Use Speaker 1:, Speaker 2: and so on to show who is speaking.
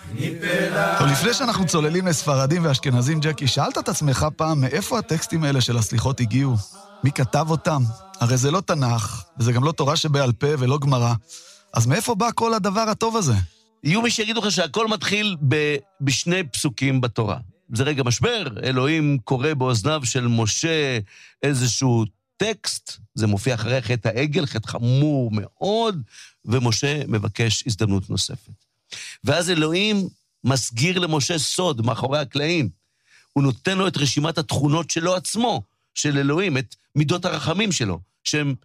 Speaker 1: טוב, לפני שאנחנו צוללים לספרדים ואשכנזים, ג'קי, שאלת את עצמך פעם מאיפה הטקסטים האלה של הסליחות הגיעו? מי כתב אותם? הרי זה לא תנ"ך, וזה גם לא תורה שבעל פה ולא גמרא. אז מאיפה בא כל הדבר הטוב הזה?
Speaker 2: יהיו מי שיגידו לך שהכל מתחיל בשני פסוקים בתורה. זה רגע משבר, אלוהים קורא באוזניו של משה איזשהו טקסט, זה מופיע אחרי חטא העגל, חטא חמור מאוד, ומשה מבקש הזדמנות נוספת. ואז אלוהים מסגיר למשה סוד מאחורי הקלעים. הוא נותן לו את רשימת התכונות שלו עצמו, של אלוהים, את מידות הרחמים שלו, שהן